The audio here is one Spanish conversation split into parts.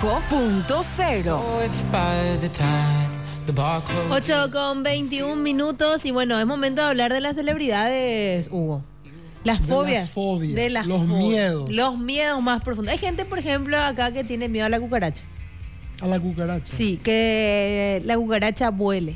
5.0. 8:21 y bueno, es momento de hablar de las celebridades, Hugo. Las fobias. De los miedos. Los miedos más profundos. Hay gente, por ejemplo, acá que tiene miedo a la cucaracha. ¿A la cucaracha? Sí, que la cucaracha vuele.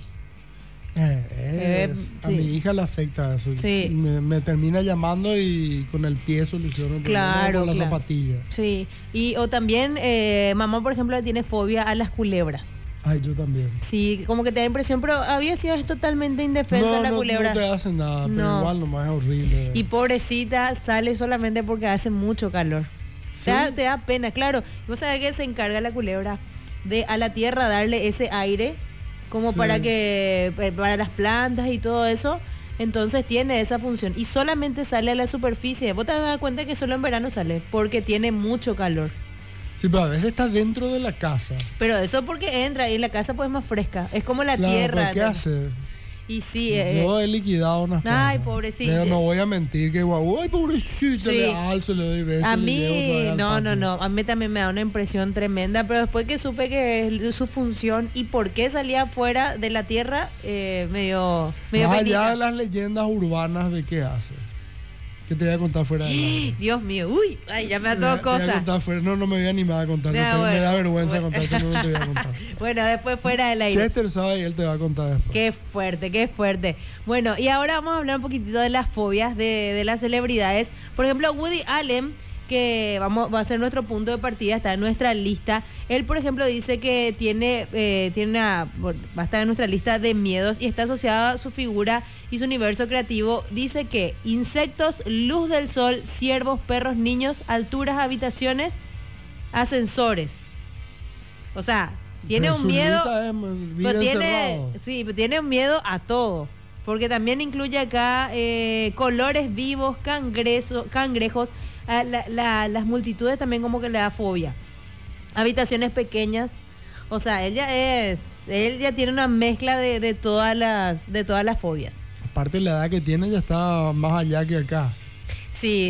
A sí. mi hija le afecta eso. Sí. Me termina llamando y con el pie soluciona el problema con la zapatilla. Sí, o también mamá, por ejemplo, tiene fobia a las culebras. Ay, yo también. Sí, como que te da impresión, pero había sido totalmente indefensa la culebra. No te hace nada, pero igual nomás es horrible. Y pobrecita, sale solamente porque hace mucho calor. ¿Sí? Te da pena, claro. Vos sabés que se encarga la culebra de a la tierra darle ese aire como sí. para las plantas y todo eso. Entonces tiene esa función y solamente sale a la superficie. Vos te das cuenta que solo en verano sale porque tiene mucho calor. Sí, pero a veces está dentro de la casa. Pero eso porque entra y la casa pues es más fresca. Es como la claro, tierra. ¿pero qué hacer? Y sí. Yo he liquidado unas cosas. Ay, pobrecito. Pero no voy a mentir que guau, ay, pobrecito, sí. le alzo, le doy besos. A mí, no. A mí también me da una impresión tremenda. Pero después que supe que su función y por qué salía fuera de la tierra, me dio más penita. allá de las leyendas urbanas de qué hace. Que te voy a contar fuera de la... Dios mío, uy, ay, ya me da todo cosa. No me voy a animar a contar. Me da vergüenza contarte, no te voy a contar. Bueno, después fuera del aire. Chester sabe y él te va a contar después. Qué fuerte. Bueno, y ahora vamos a hablar un poquitito de las fobias de las celebridades. Por ejemplo, Woody Allen, que va a ser nuestro punto de partida, está en nuestra lista. Él, por ejemplo, dice que va a estar en nuestra lista de miedos y está asociada a su figura y su universo creativo. Dice que insectos, luz del sol, ciervos, perros, niños, alturas, habitaciones, ascensores. O sea, tiene un miedo, pero tiene un miedo a todo. Porque también incluye acá colores vivos, cangrejos, las multitudes también como que le da fobia. Habitaciones pequeñas. O sea, él ya tiene una mezcla de todas las fobias. Aparte la edad que tiene ya está más allá que acá. Sí.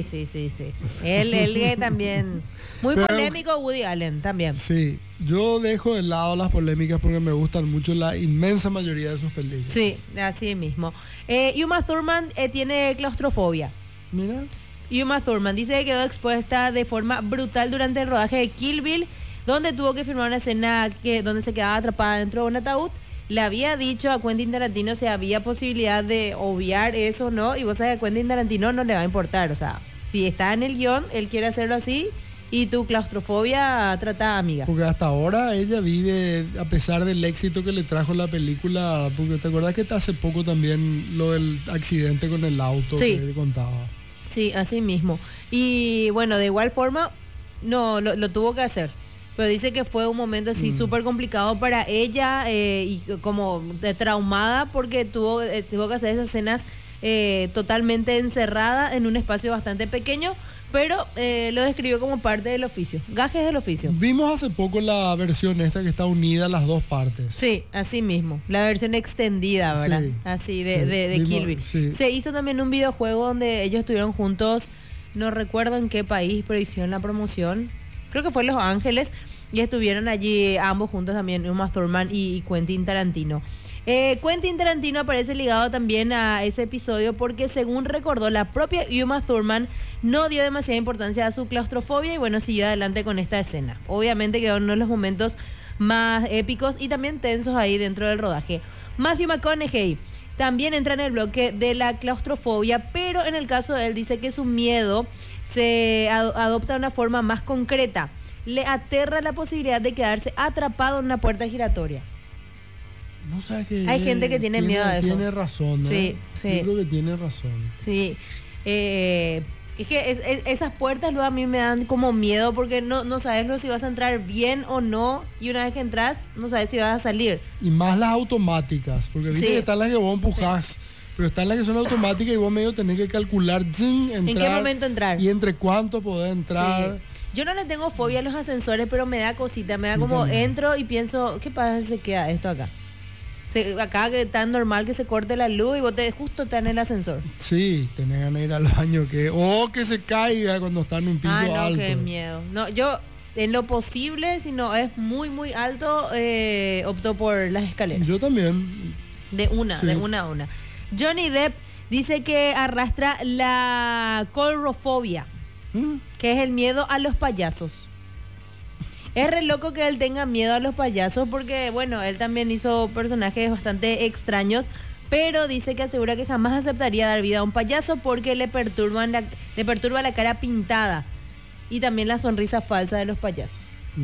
Él también. Muy polémico Woody Allen también. Sí, yo dejo de lado las polémicas porque me gustan mucho la inmensa mayoría de sus películas. Sí, así mismo. Uma Thurman tiene claustrofobia. Mira. Uma Thurman dice que quedó expuesta de forma brutal durante el rodaje de Kill Bill, donde tuvo que filmar una escena donde se quedaba atrapada dentro de un ataúd. Le había dicho a Quentin Tarantino si había posibilidad de obviar eso o no, y vos sabés que a Quentin Tarantino no le va a importar. O sea, si está en el guión, él quiere hacerlo así, y tu claustrofobia trata amiga. Porque hasta ahora ella vive, a pesar del éxito que le trajo la película, porque te acuerdas que hace poco también lo del accidente con el auto sí. que te contaba. Sí, así mismo. Y bueno, de igual forma, no, lo tuvo que hacer. Pero dice que fue un momento así súper complicado para ella y como traumada porque tuvo que hacer esas escenas totalmente encerrada en un espacio bastante pequeño, pero lo describió como parte del oficio, gajes del oficio. Vimos hace poco la versión esta que está unida a las dos partes. Sí, así mismo, la versión extendida, ¿verdad? Sí, así de Kill Bill. Sí. Se hizo también un videojuego donde ellos estuvieron juntos, no recuerdo en qué país, pero hicieron la promoción. Creo que fue Los Ángeles y estuvieron allí ambos juntos también, Uma Thurman y Quentin Tarantino. Quentin Tarantino aparece ligado también a ese episodio porque según recordó la propia Uma Thurman no dio demasiada importancia a su claustrofobia y bueno, siguió adelante con esta escena. Obviamente quedó uno de los momentos más épicos y también tensos ahí dentro del rodaje. Matthew McConaughey también entra en el bloque de la claustrofobia, pero en el caso de él dice que su miedo se adopta de una forma más concreta. Le aterra la posibilidad de quedarse atrapado en una puerta giratoria. No sabes que hay gente que tiene miedo a eso. Tiene razón, ¿no? Sí. Yo creo que tiene razón. Sí. Es que esas puertas luego a mí me dan como miedo porque no sabes si vas a entrar bien o no y una vez que entras no sabes si vas a salir. Y más las automáticas, porque viste que están las que vos empujás, pero están las que son automáticas y vos medio tenés que calcular entrar, en qué momento entrar y entre cuánto podés entrar. Sí. Yo no le tengo fobia a los ascensores, pero me da cosita, me da como entro y pienso, ¿qué pasa si se queda esto acá? Acá que es tan normal que se corte la luz y vos justo estás en el ascensor. Sí, tenés ganas de ir al baño o que se caiga cuando está en un piso alto. No, qué miedo. No, yo en lo posible, si no es muy, muy alto, optó por las escaleras. Yo también. De una a una. Johnny Depp dice que arrastra la coulrofobia, que es el miedo a los payasos. Es re loco que él tenga miedo a los payasos porque, bueno, él también hizo personajes bastante extraños, pero dice que asegura que jamás aceptaría dar vida a un payaso porque le perturba la cara pintada y también la sonrisa falsa de los payasos.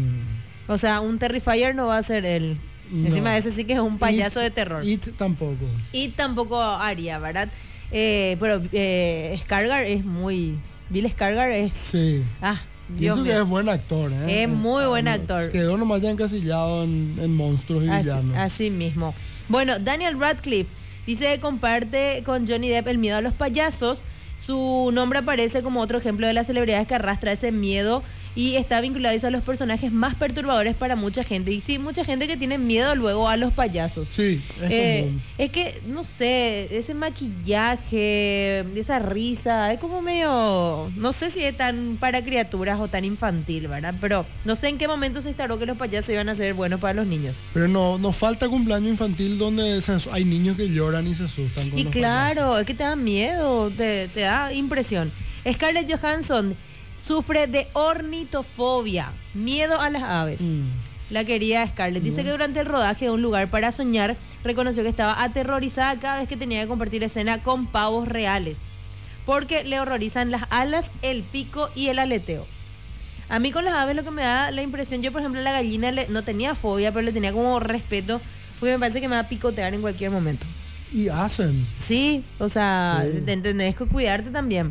O sea, un Terrifier no va a ser él. No. Encima de ese sí que es un payaso de terror. It tampoco. It tampoco haría, ¿verdad? Pero Skarsgård es muy... Bill Skarsgård es... Sí. Dios mío. Que es buen actor, ¿eh? Es muy buen actor. Quedó nomás ya encasillado en monstruos y villanos. Así mismo. Bueno, Daniel Radcliffe dice que comparte con Johnny Depp el miedo a los payasos. Su nombre aparece como otro ejemplo de las celebridades que arrastra ese miedo y está vinculado a los personajes más perturbadores para mucha gente. Y sí, mucha gente que tiene miedo luego a los payasos. Sí, es común. Es que, no sé, ese maquillaje, esa risa, es como medio... No sé si es tan para criaturas o tan infantil, ¿verdad? Pero no sé en qué momento se instaló que los payasos iban a ser buenos para los niños. Pero nos falta cumpleaños infantil donde hay niños que lloran y se asustan con y los claro, payasos. es que te da miedo, te da impresión. Scarlett Johansson sufre de ornitofobia, miedo a las aves. La querida Scarlett dice que durante el rodaje de Un lugar para soñar reconoció que estaba aterrorizada cada vez que tenía que compartir escena con pavos reales, porque le horrorizan las alas, el pico y el aleteo. A mí con las aves lo que me da la impresión, yo por ejemplo a la gallina no tenía fobia, pero le tenía como respeto, porque me parece que me va a picotear en cualquier momento. Y hacen. Sí, o sea, tenés que cuidarte también.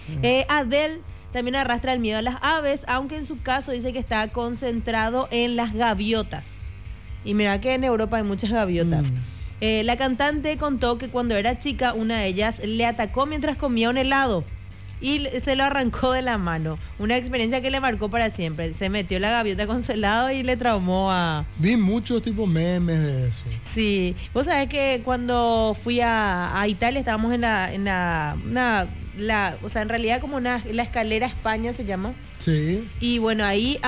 Adele también arrastra el miedo a las aves, aunque en su caso dice que está concentrado en las gaviotas. Y mira que en Europa hay muchas gaviotas. La cantante contó que cuando era chica, una de ellas le atacó mientras comía un helado y se lo arrancó de la mano. Una experiencia que le marcó para siempre. Se metió la gaviota con su helado y le traumó a... Vi muchos tipos memes de eso. Sí. Vos sabés que cuando fui a Italia estábamos o sea, en realidad como la escalera España se llama. Sí. Y bueno, ahí